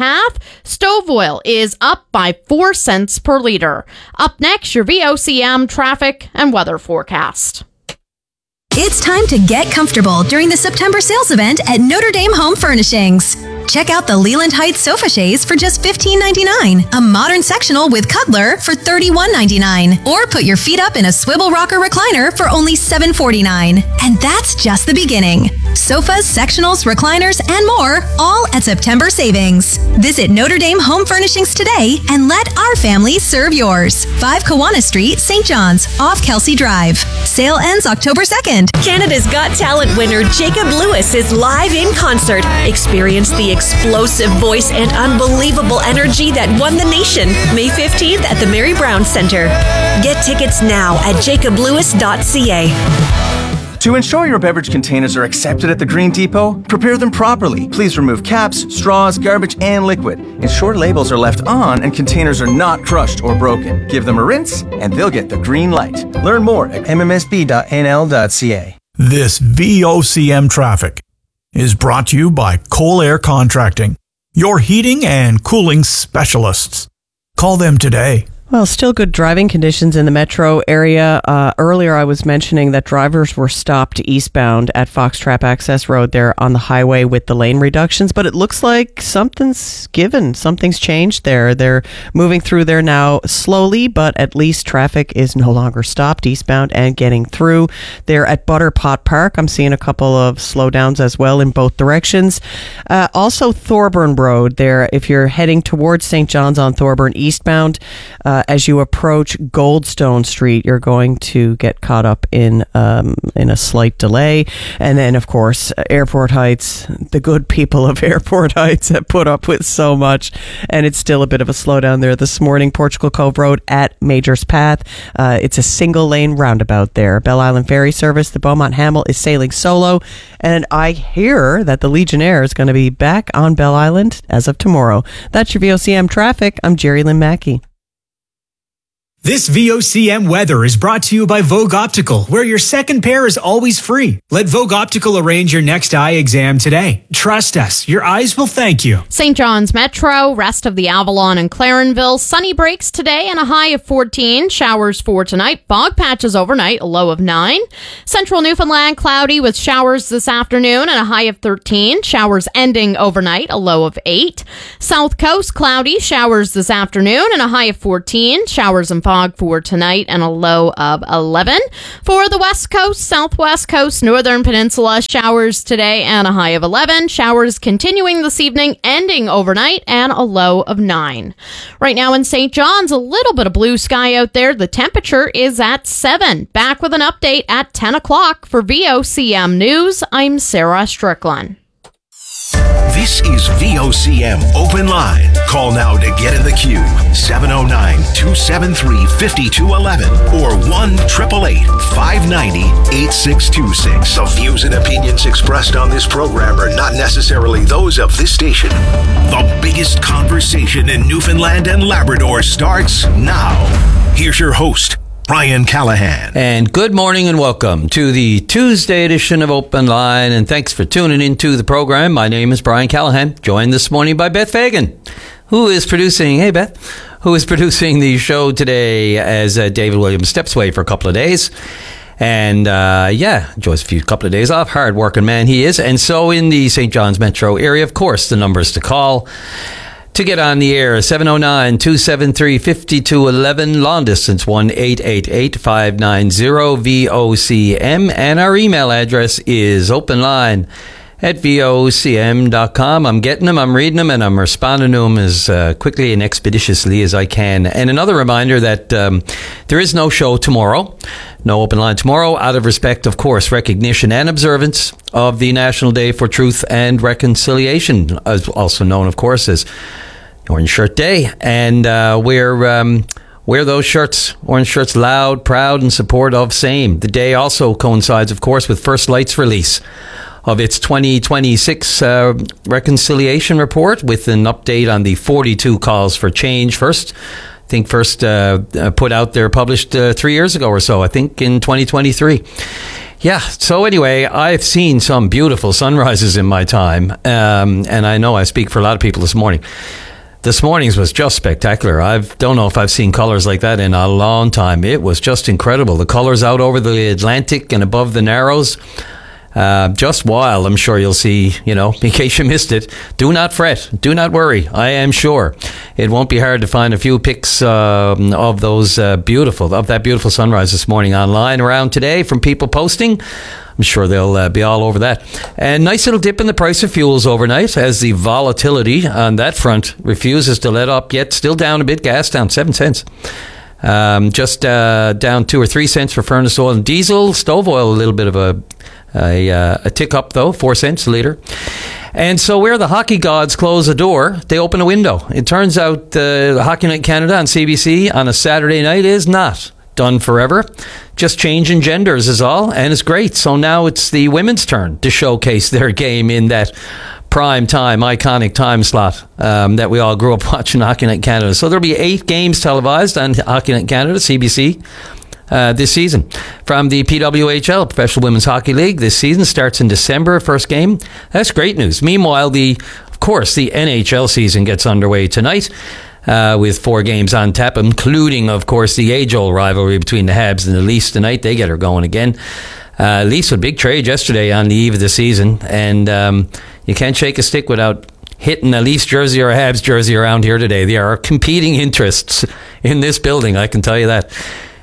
Stove oil is up by 4 cents per liter. Up next, your VOCM traffic and weather forecast. It's time to get comfortable during the September sales event at Notre Dame Home Furnishings. Check out the Leland Heights sofa chaise for just $15.99, a modern sectional with cuddler for $31.99, or put your feet up in a swivel rocker recliner for only $7.49. And that's just the beginning. Sofas, sectionals, recliners, and more, all at September savings. Visit Notre Dame Home Furnishings today and let our family serve yours. 5 Kiwanis Street, St. John's, off Kelsey Drive. Sale ends October 2nd. Canada's Got Talent winner Jacob Lewis is live in concert. Experience the explosive voice and unbelievable energy that won the nation. May 15th at the Mary Brown Center. Get tickets now at jacoblewis.ca. To ensure your beverage containers are accepted at the Green Depot, prepare them properly. Please remove caps, straws, garbage, and liquid. Ensure labels are left on and containers are not crushed or broken. Give them a rinse and they'll get the green light. Learn more at mmsb.nl.ca. This VOCM traffic is brought to you by Cole Air Contracting, your heating and cooling specialists. Call them today. Well, still good driving conditions in the metro area. Earlier, I was mentioning that drivers were stopped eastbound at Foxtrap Access Road there on the highway with the lane reductions, but it looks like something's given. Something's changed there. They're moving through there now slowly, but at least traffic is no longer stopped eastbound and getting through. There at Butterpot Park, I'm seeing a couple of slowdowns as well in both directions. Also, Thorburn Road there, if you're heading towards St. John's on Thorburn eastbound, as you approach Goldstone Street, you're going to get caught up in a slight delay. And then, of course, Airport Heights, the good people of Airport Heights have put up with so much, and it's still a bit of a slowdown there this morning. Portugal Cove Road at Major's Path. It's a single lane roundabout there. Belle Island Ferry Service, the Beaumont Hamel is sailing solo, and I hear that the Legionnaire is going to be back on Belle Island as of tomorrow. That's your VOCM traffic. I'm Jerry Lynn Mackey. This VOCM weather is brought to you by Vogue Optical, where your second pair is always free. Let Vogue Optical arrange your next eye exam today. Trust us, your eyes will thank you. St. John's Metro, rest of the Avalon and Clarenville, sunny breaks today and a high of 14. Showers for tonight, fog patches overnight, a low of 9. Central Newfoundland, cloudy with showers this afternoon and a high of 13. Showers ending overnight, a low of 8. South Coast, cloudy, showers this afternoon and a high of 14. Showers and fog for tonight and a low of 11. For the West Coast, Southwest Coast, Northern Peninsula, showers today and a high of 11. Showers continuing this evening, ending overnight, and a low of 9. Right now in St. John's, a little bit of blue sky out there. The temperature is at 7. Back with an update at 10 o'clock for VOCM News. I'm Sarah Strickland. This is VOCM Open Line. Call now to get in the queue. 709-273-5211 or 1-888-590-8626. The views and opinions expressed on this program are not necessarily those of this station. The biggest conversation in Newfoundland and Labrador starts now. Here's your host, Brian Callahan. And good morning and welcome to the Tuesday edition of Open Line, and thanks for tuning into the program. My name is Brian Callahan, joined this morning by Beth Fagan, who is producing, hey Beth, who is producing the show today as David Williams steps away for a couple of days. And enjoys a couple of days off. Hard working man he is. And so in the St. John's Metro area, of course, the numbers to call to get on the air, 709-273-5211, long distance 1-888-590-VOCM, and our email address is openline@vocm.com. I'm getting them, I'm reading them, and I'm responding to them as quickly and expeditiously as I can. And another reminder that there is no show tomorrow, no Open Line tomorrow, out of respect, of course, recognition and observance of the National Day for Truth and Reconciliation, also known, of course, as Orange Shirt Day. And wear those shirts, orange shirts, loud, proud, in support of same. The day also coincides, of course, with First Light's release of its 2026 reconciliation report with an update on the 42 calls for change. First put out there, published 3 years ago or so, I think in 2023. Yeah, so anyway, I've seen some beautiful sunrises in my time, and I know I speak for a lot of people this morning. This morning's was just spectacular. I don't know if I've seen colors like that in a long time. It was just incredible. The colors out over the Atlantic and above the Narrows, just wild. I'm sure you'll see, in case you missed it. Do not fret. Do not worry. I am sure it won't be hard to find a few pics of that beautiful sunrise this morning online around today from people posting. I'm sure they'll be all over that. And nice little dip in the price of fuels overnight as the volatility on that front refuses to let up yet. Still down a bit. Gas down 7 cents. Just down 2 or 3 cents for furnace oil and diesel. Stove oil, a little bit of a tick up, though, 4 cents a litre. And so where the hockey gods close a door, they open a window. It turns out the Hockey Night Canada on CBC on a Saturday night is not done forever. Just changing genders is all, and it's great. So now it's the women's turn to showcase their game in that prime time, iconic time slot that we all grew up watching Hockey Night Canada. So there'll be 8 games televised on Hockey Night Canada, CBC, this season. From the PWHL, Professional Women's Hockey League, this season starts in December, first game. That's great news. Meanwhile, of course, the NHL season gets underway tonight. With 4 games on tap, including, of course, the age-old rivalry between the Habs and the Leafs tonight. They get her going again. Leafs with big trade yesterday on the eve of the season, and you can't shake a stick without hitting a Leafs jersey or a Habs jersey around here today. There are competing interests in this building, I can tell you that.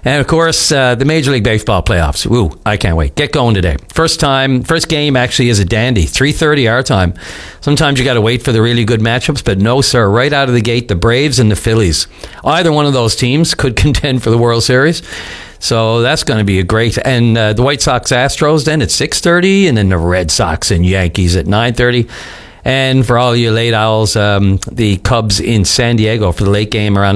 And, of course, the Major League Baseball playoffs. Ooh, I can't wait. Get going today. First game actually is a dandy. 3:30 our time. Sometimes you got to wait for the really good matchups, but no, sir. Right out of the gate, the Braves and the Phillies. Either one of those teams could contend for the World Series. So that's going to be a great. And the White Sox Astros then at 6:30, and then the Red Sox and Yankees at 9:30. And for all you late owls, the Cubs in San Diego for the late game around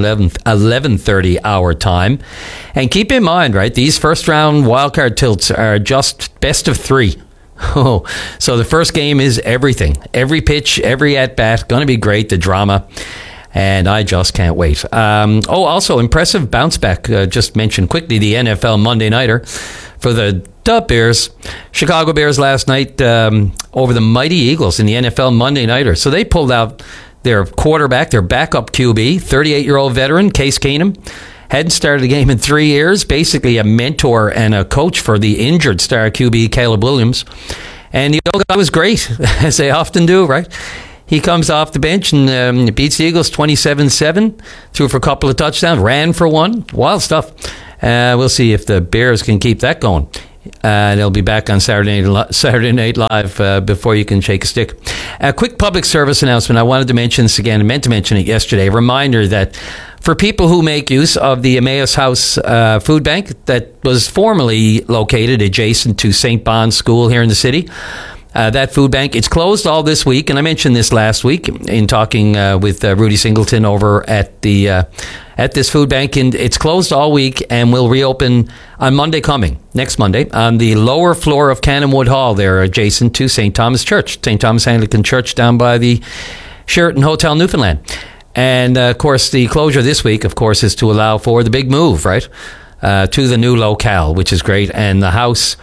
11:30 our time. And keep in mind, right, these first round wildcard tilts are just best of 3. Oh, so the first game is everything. Every pitch, every at-bat, going to be great, the drama. And I just can't wait. Also, impressive bounce back. Just mentioned quickly the NFL Monday Nighter for the Bears. Chicago Bears last night over the mighty Eagles in the NFL Monday Nighter. So they pulled out their quarterback, their backup QB, 38-year-old veteran, Case Keenum. Hadn't started a game in 3 years. Basically a mentor and a coach for the injured star QB, Caleb Williams. And the old guy was great, as they often do, right? He comes off the bench and beats the Eagles 27-7, threw for a couple of touchdowns, ran for one. Wild stuff. We'll see if the Bears can keep that going. They'll be back on Saturday Night Live before you can shake a stick. A quick public service announcement. I wanted to mention this again. I meant to mention it yesterday. A reminder that for people who make use of the Emmaus House Food Bank that was formerly located adjacent to St. Bond's School here in the city, that food bank, it's closed all this week, and I mentioned this last week in talking with Rudy Singleton over at this food bank, and it's closed all week and will reopen on next Monday, on the lower floor of Cannonwood Hall there, adjacent to St. Thomas Church, St. Thomas Anglican Church down by the Sheraton Hotel Newfoundland. And, of course, the closure this week, of course, is to allow for the big move, right, to the new locale, which is great, and the house...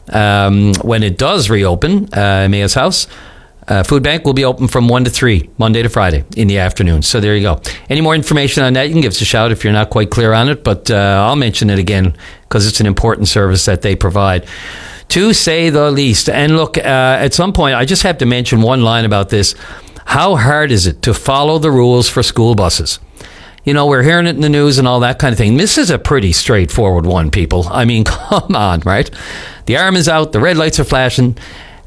when it does reopen, Emmaus House Food Bank will be open from 1 to 3, Monday to Friday in the afternoon. So there you go. Any more information on that, you can give us a shout if you're not quite clear on it, but I'll mention it again because it's an important service that they provide, to say the least. And look, at some point, I just have to mention one line about this. How hard is it to follow the rules for school buses? You know, we're hearing it in the news and all that kind of thing. This is a pretty straightforward one, people. I mean, come on, right? The arm is out. The red lights are flashing.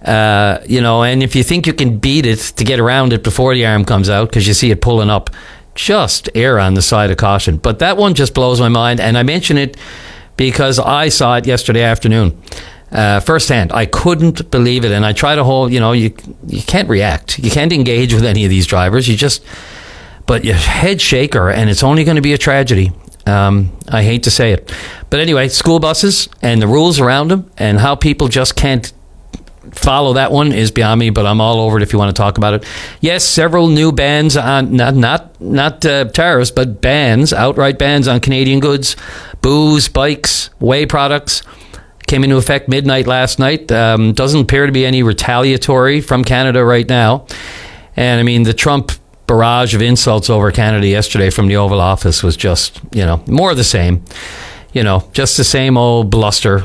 And if you think you can beat it to get around it before the arm comes out because you see it pulling up, just err on the side of caution. But that one just blows my mind. And I mention it because I saw it yesterday afternoon firsthand. I couldn't believe it. And I try to hold, you can't react. You can't engage with any of these drivers. But your head shaker, and it's only going to be a tragedy. I hate to say it. But anyway, school buses and the rules around them and how people just can't follow that one is beyond me, but I'm all over it if you want to talk about it. Yes, several new bans on, not tariffs, but bans, outright bans on Canadian goods, booze, bikes, whey products. Came into effect midnight last night. Doesn't appear to be any retaliatory from Canada right now. And I mean, the Trump barrage of insults over Canada yesterday from the Oval Office was just, more of the same. Just the same old bluster.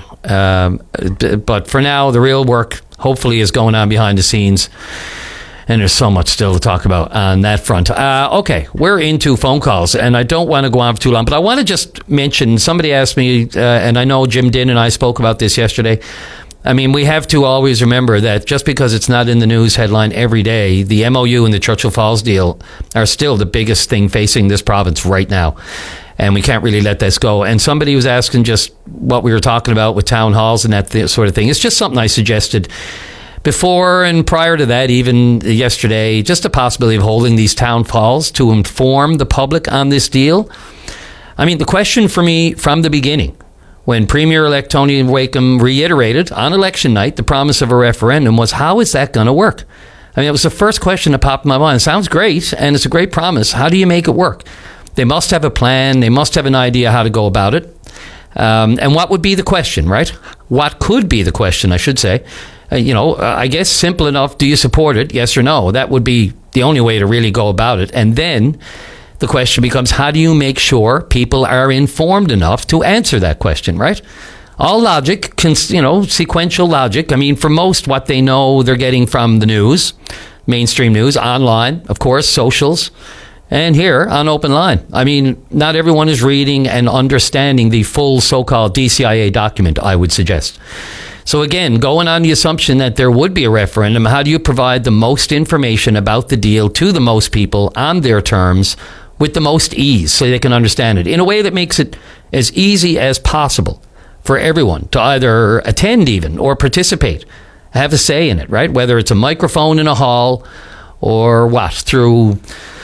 But for now, the real work hopefully is going on behind the scenes. And there's so much still to talk about on that front. Okay, we're into phone calls, and I don't want to go on for too long, but I want to just mention, somebody asked me, and I know Jim Dinn and I spoke about this yesterday. I mean, we have to always remember that just because it's not in the news headline every day, the MOU and the Churchill Falls deal are still the biggest thing facing this province right now. And we can't really let this go. And somebody was asking just what we were talking about with town halls and that sort of thing. It's just something I suggested before and prior to that, even yesterday, just the possibility of holding these town halls to inform the public on this deal. I mean, the question for me from the beginning, when Premier-elect Tony Wakeham reiterated on election night the promise of a referendum, was how is that going to work? I mean, it was the first question that popped in my mind. It sounds great, and it's a great promise. How do you make it work? They must have a plan. They must have an idea how to go about it. And what would be the question, right? What could be the question, I should say. I guess simple enough, do you support it? Yes or no? That would be the only way to really go about it. And then the question becomes, how do you make sure people are informed enough to answer that question, right? All logic, sequential logic. I mean, for most, what they know they're getting from the news, mainstream news, online, of course, socials, and here on Open Line. I mean, not everyone is reading and understanding the full so-called DCIA document, I would suggest. So again, going on the assumption that there would be a referendum, how do you provide the most information about the deal to the most people on their terms with the most ease so they can understand it in a way that makes it as easy as possible for everyone to either attend even or participate, have a say in it, right? Whether it's a microphone in a hall or what, through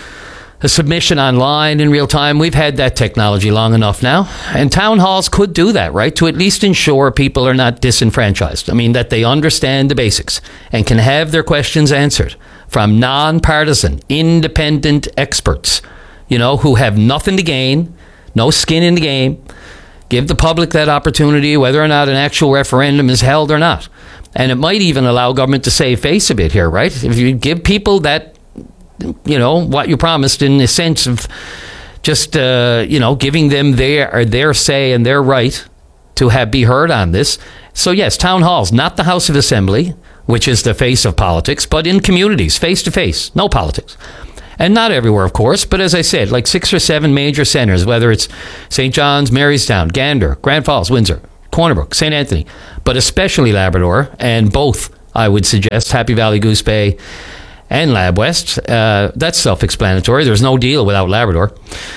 a submission online in real time. We've had that technology long enough now. And town halls could do that, right? To at least ensure people are not disenfranchised. I mean, that they understand the basics and can have their questions answered from nonpartisan, independent experts, you know, who have nothing to gain, no skin in the game. Give the public that opportunity, whether or not an actual referendum is held or not. And it might even allow government to save face a bit here, right? If you give people that, you know, what you promised in the sense of just, you know, giving them their say and their right to be heard on this. So yes, town halls, not the House of Assembly, which is the face of politics, but in communities, face to face, no politics. And not everywhere, of course, but as I said, like 6 or 7 major centres, whether it's St. John's, Marystown, Gander, Grand Falls, Windsor, Corner Brook, St. Anthony, but especially Labrador, and both, I would suggest, Happy Valley, Goose Bay, and Lab West. That's self-explanatory. There's no deal without Labrador.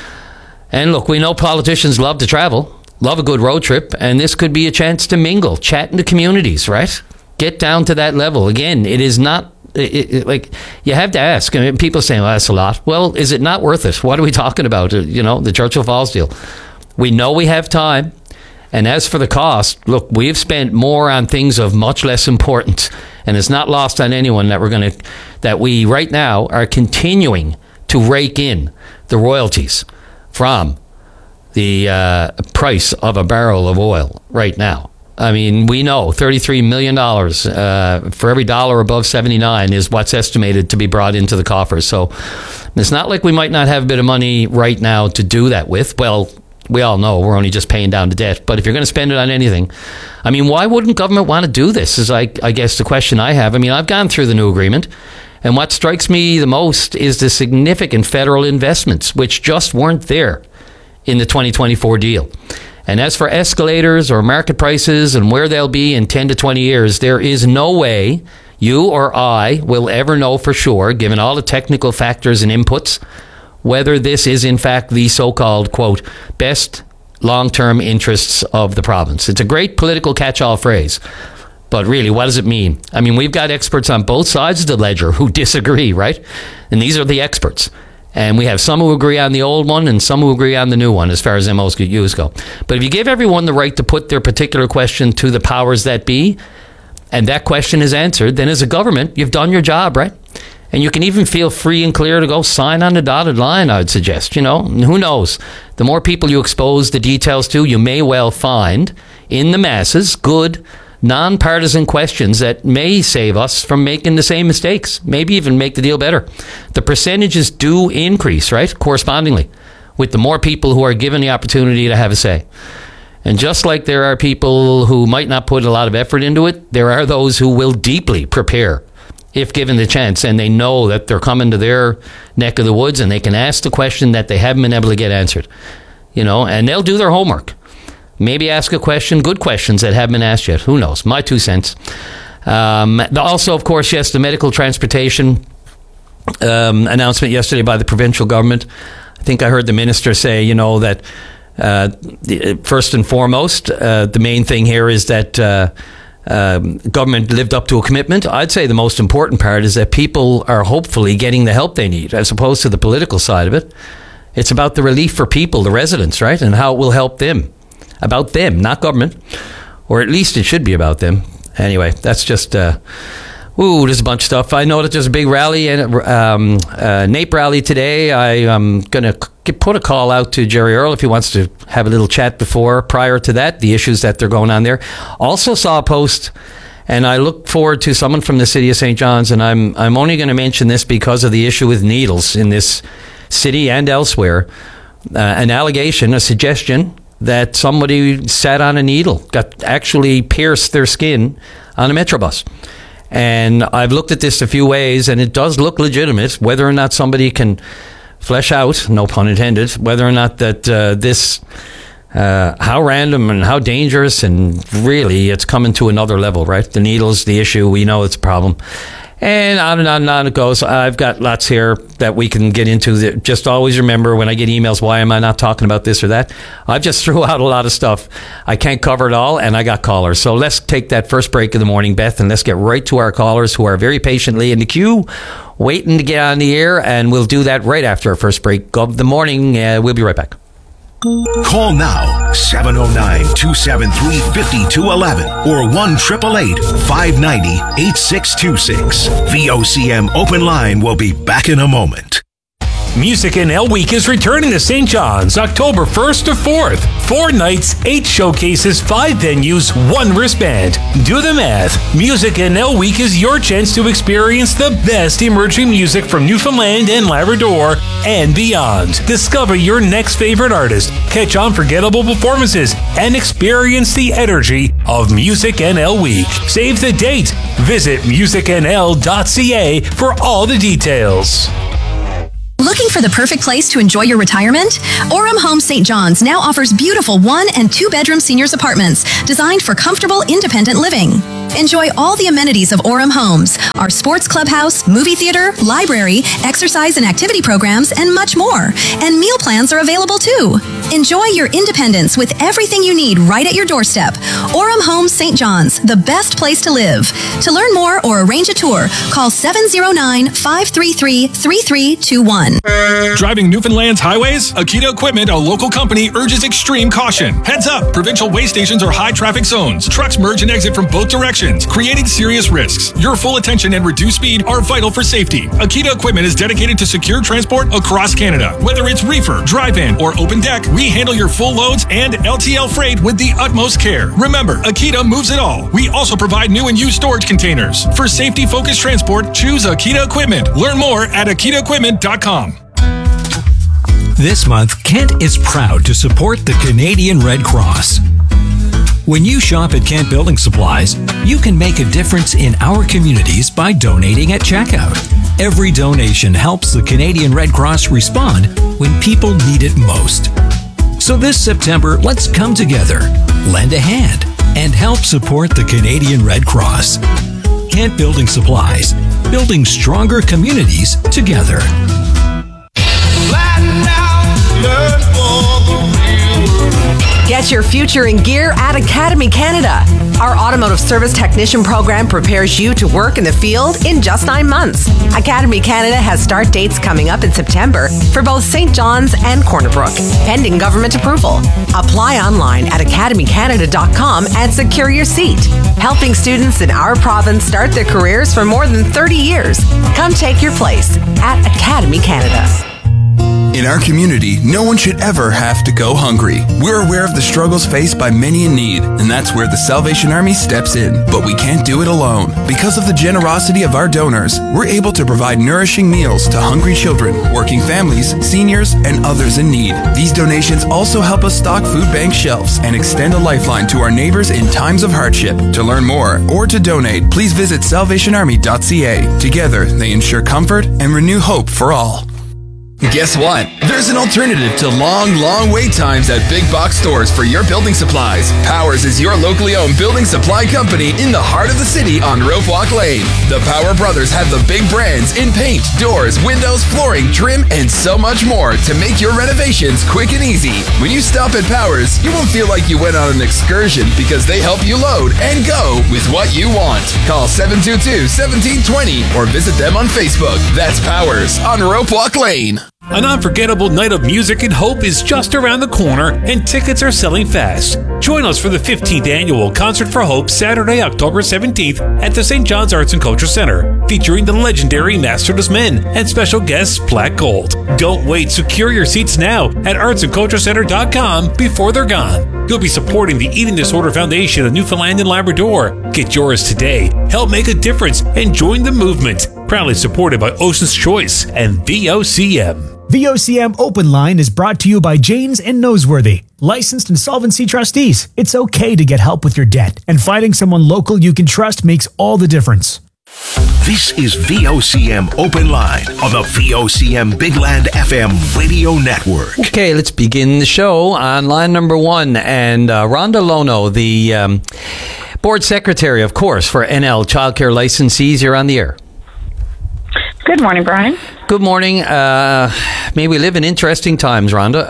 And look, we know politicians love to travel, love a good road trip, and this could be a chance to mingle, chat in the communities, right? Get down to that level. Again, it is not, like, you have to ask. I mean, people say, well, that's a lot. Well, is it not worth it? What are we talking about? You know, the Churchill Falls deal. We know we have time. And as for the cost, look, we've spent more on things of much less importance, and it's not lost on anyone that we right now are continuing to rake in the royalties from the price of a barrel of oil right now. I mean, we know $33 million for every dollar above 79 is what's estimated to be brought into the coffers. So it's not like we might not have a bit of money right now to do that with. Well, we all know we're only just paying down the debt. But if you're going to spend it on anything, I mean, why wouldn't government want to do this is, I guess, the question I have. I mean, I've gone through the new agreement, and what strikes me the most is the significant federal investments, which just weren't there in the 2024 deal. And as for escalators or market prices and where they'll be in 10 to 20 years, there is no way you or I will ever know for sure, given all the technical factors and inputs, whether this is in fact the so-called, quote, best long-term interests of the province. It's a great political catch-all phrase, but really, what does it mean? I mean, we've got experts on both sides of the ledger who disagree, right? And these are the experts. And we have some who agree on the old one and some who agree on the new one as far as MOUs go. But if you give everyone the right to put their particular question to the powers that be, and that question is answered, then as a government, you've done your job, right? And you can even feel free and clear to go sign on the dotted line, I would suggest, you know. And who knows? The more people you expose the details to, you may well find in the masses good, nonpartisan questions that may save us from making the same mistakes, maybe even make the deal better. The percentages do increase, right, correspondingly, with the more people who are given the opportunity to have a say. And just like there are people who might not put a lot of effort into it, there are those who will deeply prepare if given the chance, and they know that they're coming to their neck of the woods and they can ask the question that they haven't been able to get answered, you know, and they'll do their homework. Maybe ask a question, good questions that haven't been asked yet. Who knows? My 2 cents. Also, of course, yes, the medical transportation announcement yesterday by the provincial government. I think I heard the minister say, you know, that first and foremost, the main thing here is that government lived up to a commitment. I'd say the most important part is that people are hopefully getting the help they need, as opposed to the political side of it. It's about the relief for people, the residents, right, and how it will help them. About them, not government, or at least it should be about them. Anyway, that's just there's a bunch of stuff. I know that there's a big rally, NAPE rally today. I'm going to put a call out to Jerry Earl if he wants to have a little chat prior to that, the issues that they're going on there. Also saw a post, and I look forward to someone from the city of St. John's, and I'm only going to mention this because of the issue with needles in this city and elsewhere. An allegation, a suggestion, that somebody sat on a needle, actually pierced their skin on a Metrobus. And I've looked at this a few ways, and it does look legitimate. Whether or not somebody can flesh out, no pun intended, whether or not that this, how random and how dangerous, and really it's coming to another level, right? The needle's the issue. We know it's a problem. And on and on and on it goes. I've got lots here that we can get into. Just always remember when I get emails, why am I not talking about this or that? I've just threw out a lot of stuff. I can't cover it all, and I got callers. So let's take that first break of the morning, Beth, and let's get right to our callers who are very patiently in the queue, waiting to get on the air, and we'll do that right after our first break of the morning. We'll be right back. Call now, 709-273-5211 or 1-888-590-8626. VOCM Open Line will be back in a moment. Music NL Week is returning to St. John's October 1st to 4th. 4 nights, 8 showcases, 5 venues, 1 wristband. Do the math. Music NL Week is your chance to experience the best emerging music from Newfoundland and Labrador and beyond. Discover your next favorite artist, catch unforgettable performances, and experience the energy of Music NL Week. Save the date. Visit musicnl.ca for all the details. Looking for the perfect place to enjoy your retirement? Orem Homes St. John's now offers beautiful 1- and 2-bedroom seniors apartments designed for comfortable, independent living. Enjoy all the amenities of Orem Homes, our sports clubhouse, movie theater, library, exercise and activity programs, and much more. And meal plans are available too. Enjoy your independence with everything you need right at your doorstep. Orem Homes St. John's, the best place to live. To learn more or arrange a tour, call 709-533-3321. Driving Newfoundland's highways? Akita Equipment, a local company, urges extreme caution. Heads up, provincial way stations are high traffic zones. Trucks merge and exit from both directions, creating serious risks. Your full attention and reduced speed are vital for safety. Akita Equipment is dedicated to secure transport across Canada. Whether it's reefer, drive-in, or open deck, we handle your full loads and LTL freight with the utmost care. Remember, Akita moves it all. We also provide new and used storage containers. For safety-focused transport, choose Akita Equipment. Learn more at akitaequipment.com. This month, Kent is proud to support the Canadian Red Cross. When you shop at Kent Building Supplies, you can make a difference in our communities by donating at checkout. Every donation helps the Canadian Red Cross respond when people need it most. So this September, let's come together, lend a hand, and help support the Canadian Red Cross. Kent Building Supplies, building stronger communities together. Get your future in gear at Academy Canada. Our automotive service technician program prepares you to work in the field in just 9 months. Academy Canada has start dates coming up in September for both St. John's and Corner Brook, pending government approval. Apply online at academycanada.com and secure your seat. Helping students in our province start their careers for more than 30 years. Come take your place at Academy Canada. In our community, no one should ever have to go hungry. We're aware of the struggles faced by many in need, and that's where the Salvation Army steps in. But we can't do it alone. Because of the generosity of our donors, we're able to provide nourishing meals to hungry children, working families, seniors, and others in need. These donations also help us stock food bank shelves and extend a lifeline to our neighbors in times of hardship. To learn more or to donate, please visit salvationarmy.ca. Together, they ensure comfort and renew hope for all. Guess what? There's an alternative to long wait times at big box stores for your building supplies. Powers is your locally owned building supply company in the heart of the city on Rope Walk Lane. The Power Brothers have the big brands in paint, doors, windows, flooring, trim, and so much more to make your renovations quick and easy. When you stop at Powers, you won't feel like you went on an excursion because they help you load and go with what you want. Call 722-1720 or visit them on Facebook. That's Powers on Rope Walk Lane. An unforgettable night of music and hope is just around the corner, and tickets are selling fast. Join us for the 15th annual Concert for Hope, Saturday, October 17th at the St. John's Arts and Culture Center, featuring the legendary Masterless Men and special guests Black Gold. Don't wait, secure your seats now at artsandculturecenter.com before they're gone. You'll be supporting the Eating Disorder Foundation of Newfoundland and Labrador. Get yours today. Help make a difference and join the movement. Proudly supported by Ocean's Choice and VOCM. VOCM Open Line is brought to you by Janes and Noseworthy, licensed insolvency trustees. It's okay to get help with your debt, and finding someone local you can trust makes all the difference. This is VOCM Open Line on the VOCM Big Land FM radio network. Okay, let's begin the show on line number 1. And Rhonda Lono, the board secretary, of course, for NL Childcare Licensees, you're on the air. Good morning, Brian. Good morning. May we live in interesting times, Rhonda.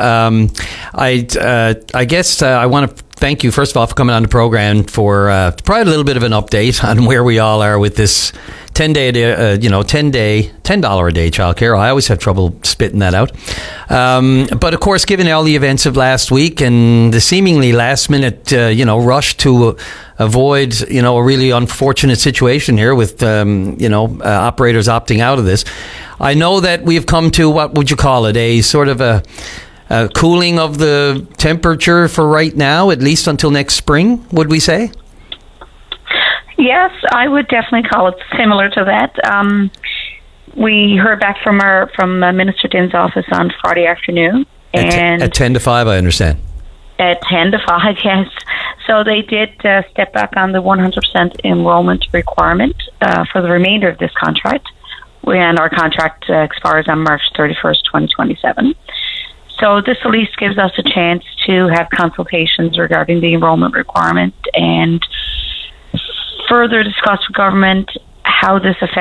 I guess I want to thank you, first of all, for coming on the program for to provide a little bit of an update on where we all are with this $10 a day childcare. I always have trouble spitting that out. But of course, given all the events of last week and the seemingly last minute, rush to avoid, a really unfortunate situation here with, operators opting out of this. I know that we've come to, what would you call it, a sort of a cooling of the temperature for right now, at least until next spring, would we say? Yes, I would definitely call it similar to that. We heard back from Minister Din's office on Friday afternoon. At 10 to 5, I understand. At 10 to 5, yes. So they did step back on the 100% enrollment requirement for the remainder of this contract. And our contract expires on March 31st, 2027. So this at least gives us a chance to have consultations regarding the enrollment requirement and further discuss with government how this affects